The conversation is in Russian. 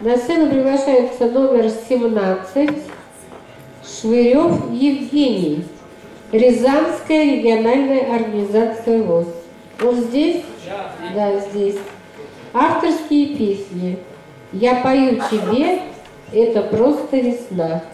На сцену приглашается номер 17 Швырев Евгений, Рязанская региональная организация ВОС. Он здесь? Да, здесь. Авторские песни. «Я пою тебе, это просто весна».